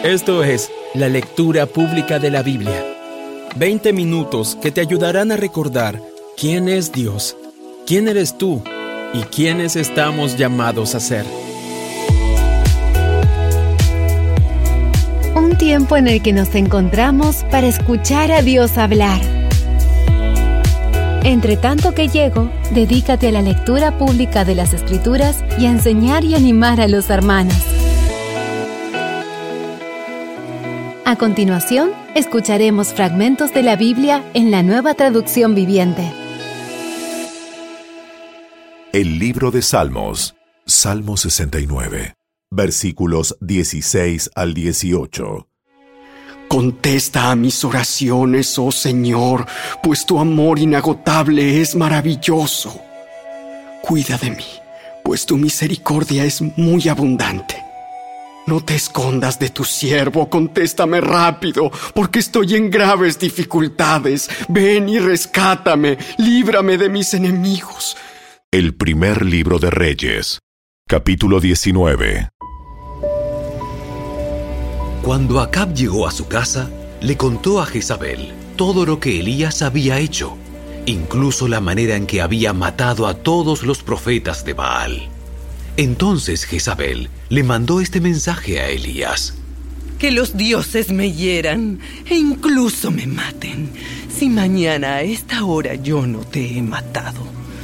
Esto es la lectura pública de la Biblia. 20 minutos que te ayudarán a recordar quién es Dios, quién eres tú y quiénes estamos llamados a ser. Un tiempo en el que nos encontramos para escuchar a Dios hablar. Entre tanto que llego, dedícate a la lectura pública de las Escrituras y a enseñar y animar a los hermanos. A continuación, escucharemos fragmentos de la Biblia en la Nueva Traducción Viviente. El libro de Salmos, Salmo 69, versículos 16 al 18. Contesta a mis oraciones, oh Señor, pues tu amor inagotable es maravilloso. Cuida de mí, pues tu misericordia es muy abundante. No te escondas de tu siervo, contéstame rápido, porque estoy en graves dificultades. Ven y rescátame, líbrame de mis enemigos. El primer libro de Reyes, capítulo 19. Cuando Acab llegó a su casa, le contó a Jezabel todo lo que Elías había hecho, incluso la manera en que había matado a todos los profetas de Baal. Entonces Jezabel le mandó este mensaje a Elías: Que los dioses me hieran e incluso me maten, si mañana a esta hora yo no te he matado,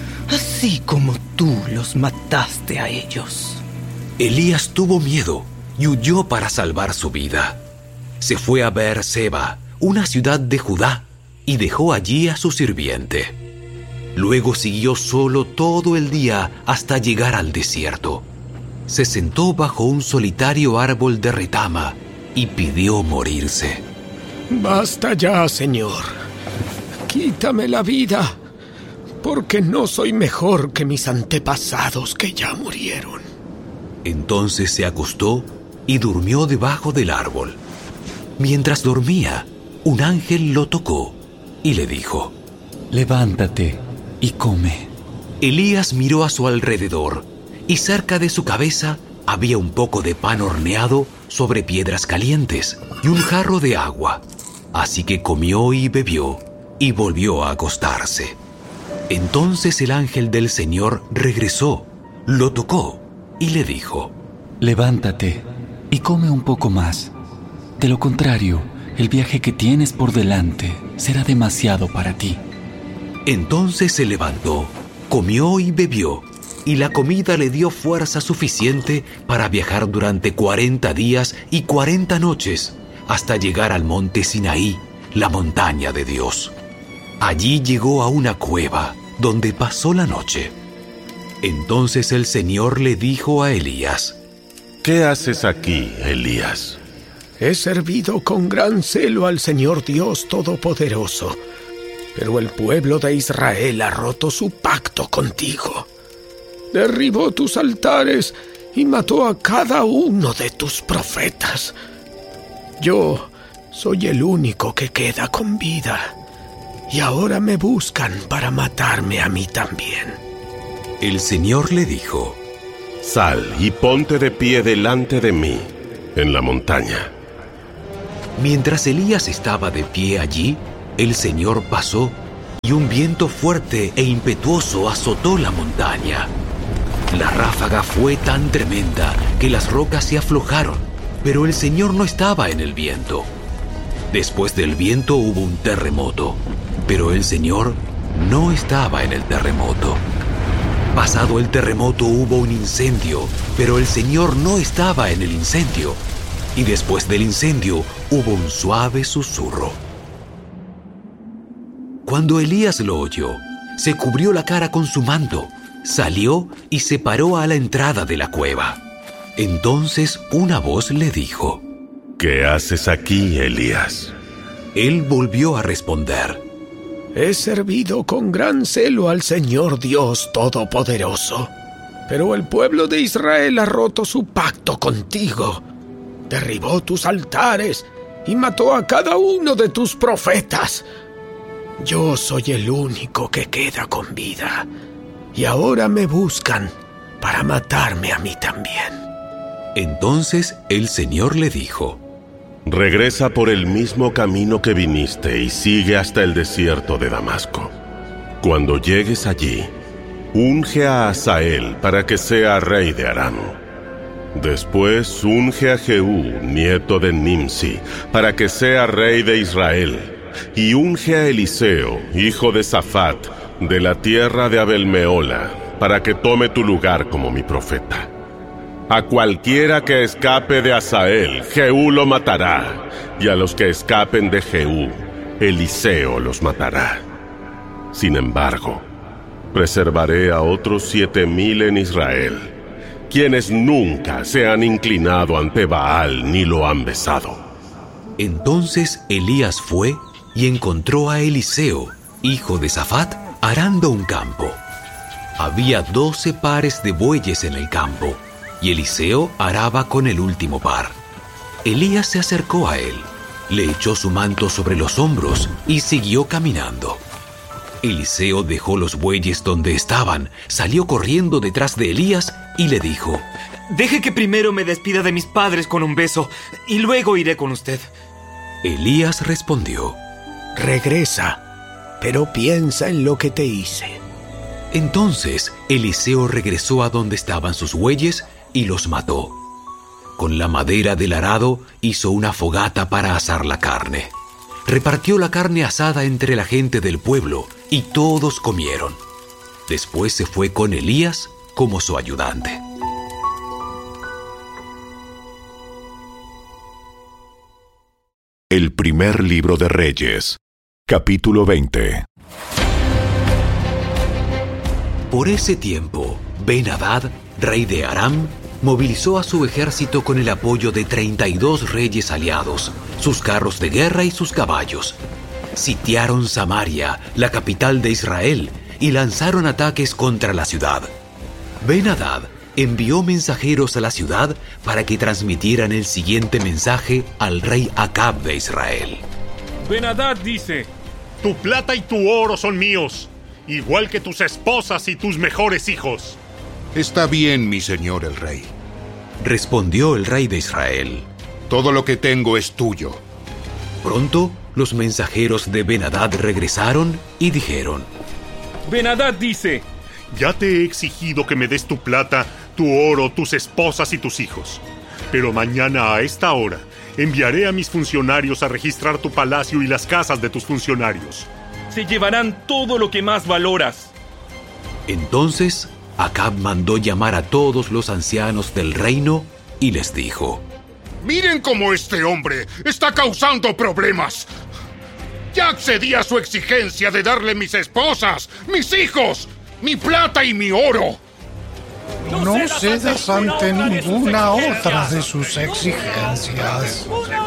así como tú los mataste a ellos. Elías tuvo miedo y huyó para salvar su vida. Se fue a Beerseba, una ciudad de Judá, y dejó allí a su sirviente. Luego siguió solo todo el día hasta llegar al desierto. Se sentó bajo un solitario árbol de retama y pidió morirse. Basta ya, Señor. Quítame la vida, porque no soy mejor que mis antepasados que ya murieron. Entonces se acostó y durmió debajo del árbol. Mientras dormía, un ángel lo tocó y le dijo: Levántate y come. Elías miró a su alrededor y cerca de su cabeza había un poco de pan horneado sobre piedras calientes y un jarro de agua. Así que comió y bebió y volvió a acostarse. Entonces el ángel del Señor regresó, lo tocó y le dijo: Levántate y come un poco más. De lo contrario, el viaje que tienes por delante será demasiado para ti. Entonces se levantó, comió y bebió, y la comida le dio fuerza suficiente para viajar durante 40 días y 40 noches hasta llegar al monte Sinaí, la montaña de Dios. Allí llegó a una cueva donde pasó la noche. Entonces el Señor le dijo a Elías: ¿Qué haces aquí, Elías? He servido con gran celo al Señor Dios Todopoderoso, pero el pueblo de Israel ha roto su pacto contigo. Derribó tus altares y mató a cada uno de tus profetas. Yo soy el único que queda con vida, y ahora me buscan para matarme a mí también. El Señor le dijo: Sal y ponte de pie delante de mí, en la montaña. Mientras Elías estaba de pie allí, el Señor pasó y un viento fuerte e impetuoso azotó la montaña. La ráfaga fue tan tremenda que las rocas se aflojaron, pero el Señor no estaba en el viento. Después del viento hubo un terremoto, pero el Señor no estaba en el terremoto. Pasado el terremoto hubo un incendio, pero el Señor no estaba en el incendio. Y después del incendio hubo un suave susurro. Cuando Elías lo oyó, se cubrió la cara con su manto, salió y se paró a la entrada de la cueva. Entonces una voz le dijo: ¿Qué haces aquí, Elías? Él volvió a responder: He servido con gran celo al Señor Dios Todopoderoso, pero el pueblo de Israel ha roto su pacto contigo. Derribó tus altares y mató a cada uno de tus profetas. Yo soy el único que queda con vida, y ahora me buscan para matarme a mí también. Entonces el Señor le dijo: regresa por el mismo camino que viniste y sigue hasta el desierto de Damasco. Cuando llegues allí, unge a Hazael para que sea rey de Aram. Después unge a Jehú, nieto de Nimsi, para que sea rey de Israel, y unge a Eliseo, hijo de Safat, de la tierra de Abel-Mehola, para que tome tu lugar como mi profeta. A cualquiera que escape de Hazael, Jehú lo matará, y a los que escapen de Jehú, Eliseo los matará. Sin embargo, preservaré a otros 7,000 en Israel, quienes nunca se han inclinado ante Baal ni lo han besado. Entonces Elías fue y encontró a Eliseo, hijo de Safat, arando un campo. Había 12 pares de bueyes en el campo, y Eliseo araba con el último par. Elías se acercó a él, le echó su manto sobre los hombros y siguió caminando. Eliseo dejó los bueyes donde estaban, salió corriendo detrás de Elías y le dijo: «Deje que primero me despida de mis padres con un beso, y luego iré con usted». Elías respondió: «Regresa, pero piensa en lo que te hice». Entonces Eliseo regresó a donde estaban sus bueyes y los mató. Con la madera del arado hizo una fogata para asar la carne. Repartió la carne asada entre la gente del pueblo y todos comieron. Después se fue con Elías como su ayudante. El primer libro de Reyes, capítulo 20. Por ese tiempo, Ben-Hadad, rey de Aram, movilizó a su ejército con el apoyo de 32 reyes aliados, sus carros de guerra y sus caballos. Sitiaron Samaria, la capital de Israel, y lanzaron ataques contra la ciudad. Ben-Hadad envió mensajeros a la ciudad para que transmitieran el siguiente mensaje al rey Acab de Israel. Ben-Hadad dice: «Tu plata y tu oro son míos, igual que tus esposas y tus mejores hijos». «Está bien, mi señor el rey», respondió el rey de Israel. «Todo lo que tengo es tuyo». Pronto, los mensajeros de Ben-Hadad regresaron y dijeron: Ben-Hadad dice: «Ya te he exigido que me des tu plata, tu oro, tus esposas y tus hijos. Pero mañana a esta hora enviaré a mis funcionarios a registrar tu palacio y las casas de tus funcionarios. Se llevarán todo lo que más valoras». Entonces Acab mandó llamar a todos los ancianos del reino y les dijo: «Miren cómo este hombre está causando problemas. Ya accedí a su exigencia de darle mis esposas, mis hijos, mi plata y mi oro». No cedas ante ninguna otra de sus exigencias.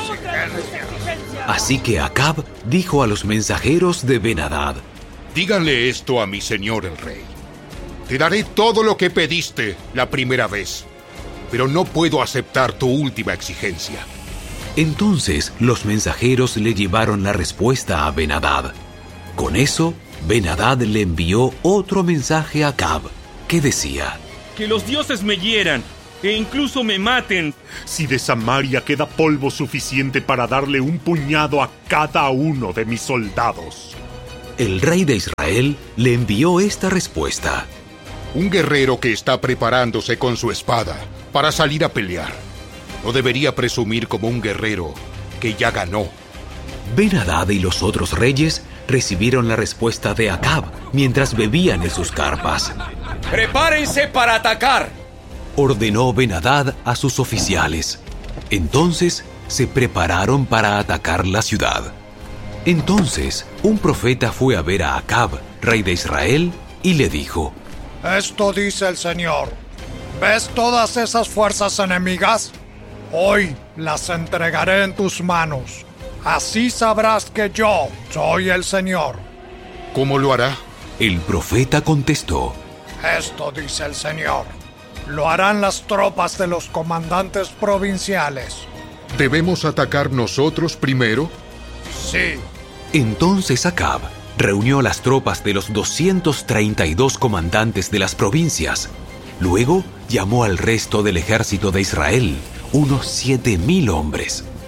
Así que Acab dijo a los mensajeros de Ben-Hadad: «Díganle esto a mi señor el rey. Te daré todo lo que pediste la primera vez, pero no puedo aceptar tu última exigencia». Entonces los mensajeros le llevaron la respuesta a Ben-Hadad. Con eso, Ben-Hadad le envió otro mensaje a Acab, que decía: «Que los dioses me hieran e incluso me maten si de Samaria queda polvo suficiente para darle un puñado a cada uno de mis soldados». El rey de Israel le envió esta respuesta: «Un guerrero que está preparándose con su espada para salir a pelear no debería presumir como un guerrero que ya ganó». Ben-Hadad y los otros reyes recibieron la respuesta de Acab mientras bebían en sus carpas. «¡Prepárense para atacar!», ordenó Ben-Hadad a sus oficiales. Entonces se prepararon para atacar la ciudad. Entonces un profeta fue a ver a Acab, rey de Israel, y le dijo: «Esto dice el Señor: ¿ves todas esas fuerzas enemigas? Hoy las entregaré en tus manos. Así sabrás que yo soy el Señor». «¿Cómo lo hará?». El profeta contestó: «Esto dice el Señor: lo harán las tropas de los comandantes provinciales». ¿Debemos atacar nosotros primero?». «Sí». Entonces Acab reunió las tropas de los 232 comandantes de las provincias. Luego llamó al resto del ejército de Israel, unos 7,000 hombres.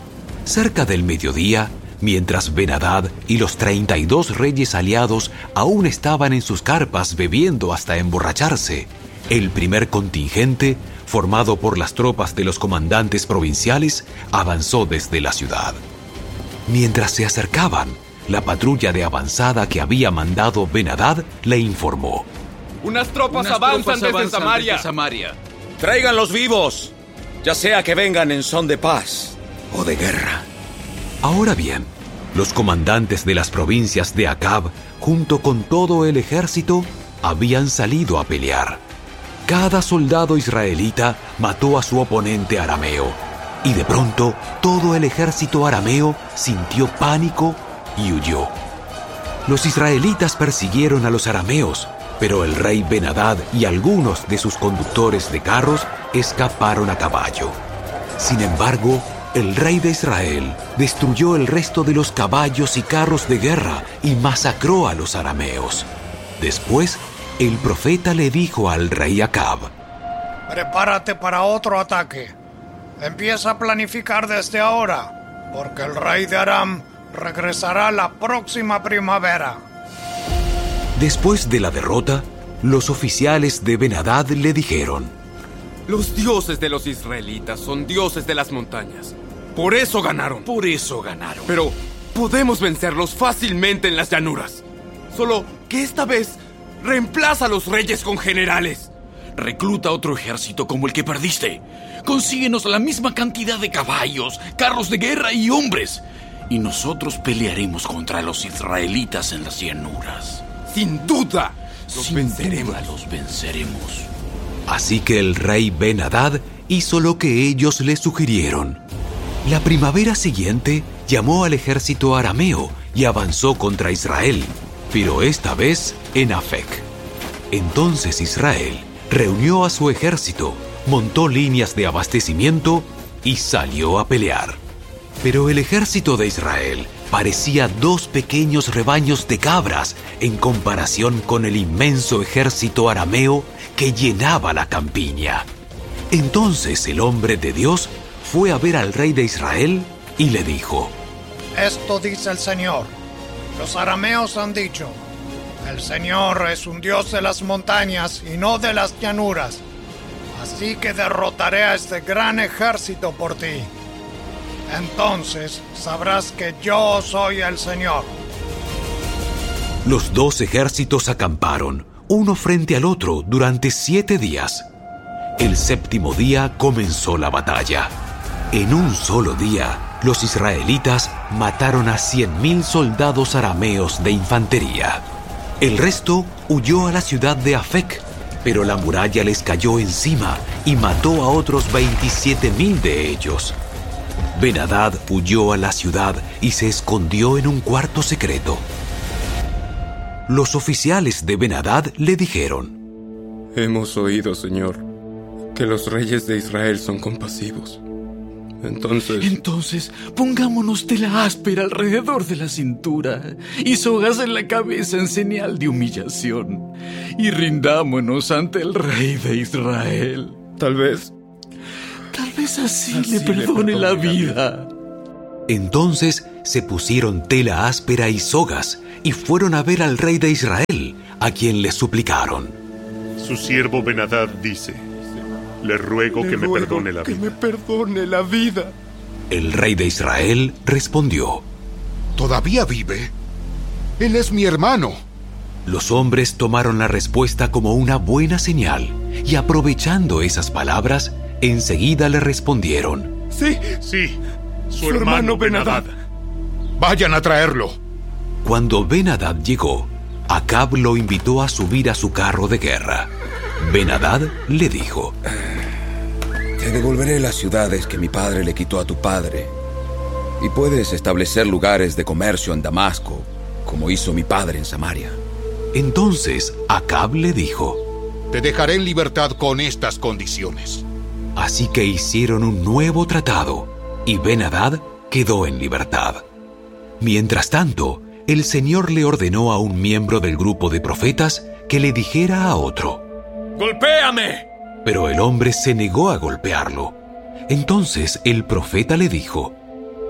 Cerca del mediodía, mientras Ben-Hadad y los 32 reyes aliados aún estaban en sus carpas bebiendo hasta emborracharse, el primer contingente, formado por las tropas de los comandantes provinciales, avanzó desde la ciudad. Mientras se acercaban, la patrulla de avanzada que había mandado Ben-Hadad le informó: Unas tropas avanzan desde Samaria. ¡Tráiganlos vivos! Ya sea que vengan en son de paz o de guerra. Ahora bien, los comandantes de las provincias de Acab, junto con todo el ejército, habían salido a pelear. Cada soldado israelita mató a su oponente arameo, y de pronto todo el ejército arameo sintió pánico y huyó. Los israelitas persiguieron a los arameos, pero el rey Ben-Hadad y algunos de sus conductores de carros escaparon a caballo. Sin embargo, el rey de Israel destruyó el resto de los caballos y carros de guerra y masacró a los arameos. Después, el profeta le dijo al rey Acab: Prepárate para otro ataque. Empieza a planificar desde ahora, porque el rey de Aram regresará la próxima primavera. Después de la derrota, los oficiales de Ben-Hadad le dijeron: Los dioses de los israelitas son dioses de las montañas. Por eso ganaron. Pero podemos vencerlos fácilmente en las llanuras. Solo que esta vez reemplaza a los reyes con generales. Recluta otro ejército como el que perdiste. Consíguenos la misma cantidad de caballos, carros de guerra y hombres. Y nosotros pelearemos contra los israelitas en las llanuras. ¡Sin duda! Los venceremos. Así que el rey Ben-Hadad hizo lo que ellos le sugirieron. La primavera siguiente llamó al ejército arameo y avanzó contra Israel, pero esta vez en Afec. Entonces Israel reunió a su ejército, montó líneas de abastecimiento y salió a pelear. Pero el ejército de Israel parecía 2 pequeños rebaños de cabras en comparación con el inmenso ejército arameo que llenaba la campiña. Entonces el hombre de Dios fue a ver al rey de Israel y le dijo: Esto dice el Señor. Los arameos han dicho: el Señor es un Dios de las montañas y no de las llanuras. Así que derrotaré a este gran ejército por ti. Entonces sabrás que yo soy el Señor. Los 2 ejércitos acamparon, uno frente al otro, durante 7 días. El 7º día comenzó la batalla. En un solo día, los israelitas mataron a 100,000 soldados arameos de infantería. El resto huyó a la ciudad de Afec, pero la muralla les cayó encima y mató a otros 27,000 de ellos. Ben-Hadad huyó a la ciudad y se escondió en un cuarto secreto. Los oficiales de Ben-Hadad le dijeron: Hemos oído, Señor, que los reyes de Israel son compasivos. Entonces, pongámonos tela áspera alrededor de la cintura y sogas en la cabeza en señal de humillación, y rindámonos ante el rey de Israel. Tal vez así le perdone la vida. Entonces se pusieron tela áspera y sogas y fueron a ver al rey de Israel, a quien le suplicaron. Su siervo Ben-Hadad dice: Le ruego que me perdone la vida. El rey de Israel respondió: ¿Todavía vive? Él es mi hermano. Los hombres tomaron la respuesta como una buena señal y, aprovechando esas palabras, enseguida le respondieron: Sí, su hermano Ben-Hadad. Vayan a traerlo. Cuando Ben-Hadad llegó, Acab lo invitó a subir a su carro de guerra. Ben-Hadad le dijo: Te devolveré las ciudades que mi padre le quitó a tu padre, y puedes establecer lugares de comercio en Damasco, como hizo mi padre en Samaria. Entonces Acab le dijo: Te dejaré en libertad con estas condiciones. Así que hicieron un nuevo tratado, y Ben-Hadad quedó en libertad. Mientras tanto, el Señor le ordenó a un miembro del grupo de profetas que le dijera a otro: ¡Golpéame! Pero el hombre se negó a golpearlo. Entonces el profeta le dijo: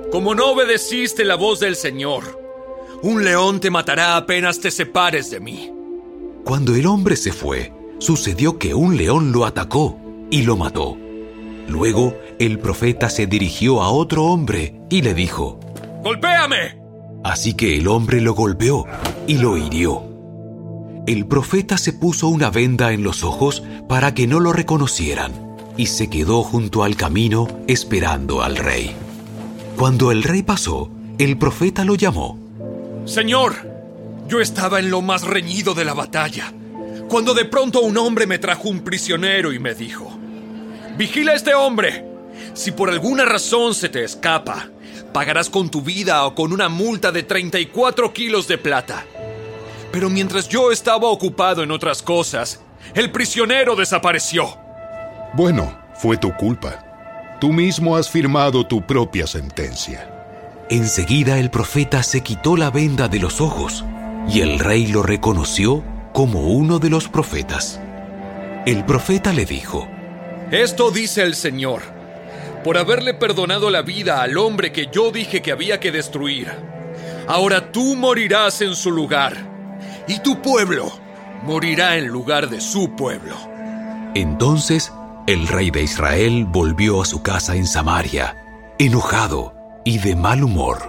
como no obedeciste la voz del Señor, un león te matará apenas te separes de mí. Cuando el hombre se fue, sucedió que un león lo atacó y lo mató. Luego, el profeta se dirigió a otro hombre y le dijo: ¡Golpéame! Así que el hombre lo golpeó y lo hirió. El profeta se puso una venda en los ojos para que no lo reconocieran y se quedó junto al camino esperando al rey. Cuando el rey pasó, el profeta lo llamó. Señor, yo estaba en lo más reñido de la batalla, cuando de pronto un hombre me trajo un prisionero y me dijo: vigila a este hombre. Si por alguna razón se te escapa, pagarás con tu vida o con una multa de 34 kilos de plata. Pero mientras yo estaba ocupado en otras cosas, el prisionero desapareció. Bueno, fue tu culpa. Tú mismo has firmado tu propia sentencia. Enseguida el profeta se quitó la venda de los ojos y el rey lo reconoció como uno de los profetas. El profeta le dijo: esto dice el Señor, por haberle perdonado la vida al hombre que yo dije que había que destruir. Ahora tú morirás en su lugar, y tu pueblo morirá en lugar de su pueblo. Entonces el rey de Israel volvió a su casa en Samaria, enojado y de mal humor.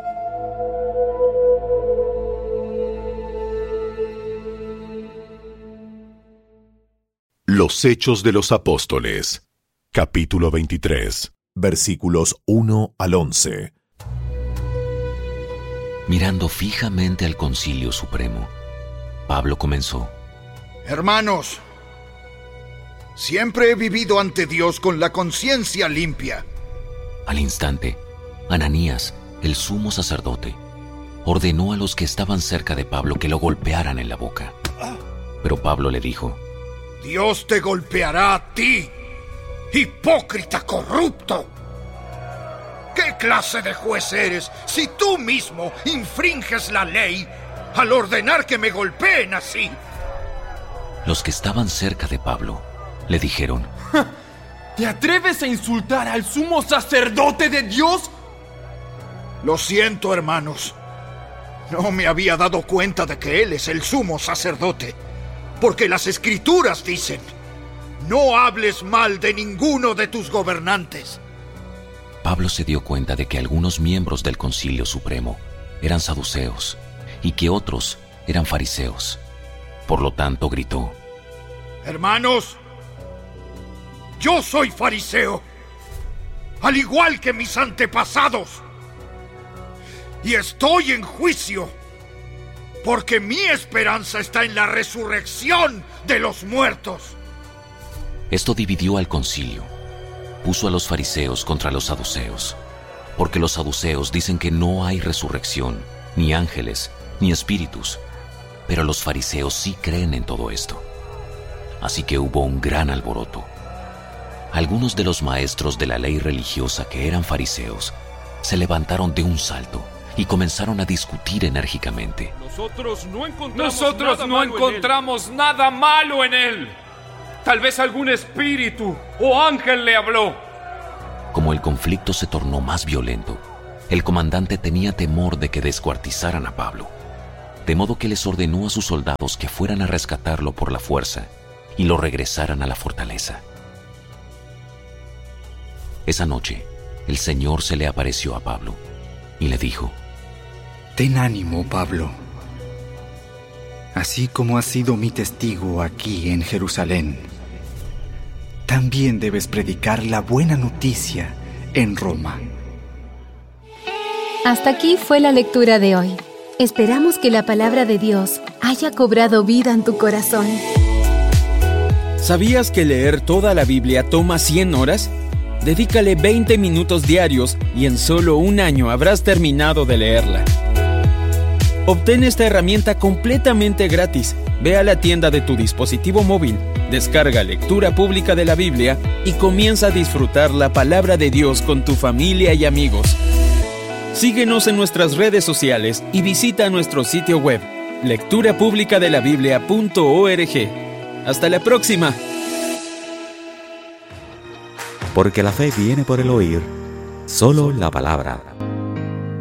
Los Hechos de los Apóstoles, capítulo 23, versículos 1 al 11. Mirando fijamente al Concilio Supremo, Pablo comenzó: Hermanos, siempre he vivido ante Dios con la conciencia limpia. Al instante, Ananías, el sumo sacerdote, ordenó a los que estaban cerca de Pablo que lo golpearan en la boca. Pero Pablo le dijo: Dios te golpeará a ti, hipócrita corrupto. ¿Qué clase de juez eres si tú mismo infringes la ley al ordenar que me golpeen así? Los que estaban cerca de Pablo le dijeron: ¿te atreves a insultar al sumo sacerdote de Dios? Lo siento, hermanos. No me había dado cuenta de que él es el sumo sacerdote, porque las Escrituras dicen: no hables mal de ninguno de tus gobernantes. Pablo se dio cuenta de que algunos miembros del Concilio Supremo eran saduceos y que otros eran fariseos. Por lo tanto, gritó: Hermanos, yo soy fariseo, al igual que mis antepasados, y estoy en juicio, porque mi esperanza está en la resurrección de los muertos. Esto dividió al concilio. Puso a los fariseos contra los saduceos, porque los saduceos dicen que no hay resurrección, ni ángeles, ni espíritus, pero los fariseos sí creen en todo esto. Así que hubo un gran alboroto. Algunos de los maestros de la ley religiosa que eran fariseos se levantaron de un salto y comenzaron a discutir enérgicamente. Nosotros no encontramos nada malo en él. Tal vez algún espíritu o ángel le habló. Como el conflicto se tornó más violento, el comandante tenía temor de que descuartizaran a Pablo, de modo que les ordenó a sus soldados que fueran a rescatarlo por la fuerza y lo regresaran a la fortaleza. Esa noche, el Señor se le apareció a Pablo y le dijo: Ten ánimo, Pablo. Así como has sido mi testigo aquí en Jerusalén, también debes predicar la buena noticia en Roma. Hasta aquí fue la lectura de hoy. Esperamos que la palabra de Dios haya cobrado vida en tu corazón. ¿Sabías que leer toda la Biblia toma 100 horas? Dedícale 20 minutos diarios y en solo un año habrás terminado de leerla. Obtén esta herramienta completamente gratis. Ve a la tienda de tu dispositivo móvil, descarga Lectura Pública de la Biblia y comienza a disfrutar la palabra de Dios con tu familia y amigos. Síguenos en nuestras redes sociales y visita nuestro sitio web, lecturapublicadelabiblia.org. ¡Hasta la próxima! Porque la fe viene por el oír, solo la palabra.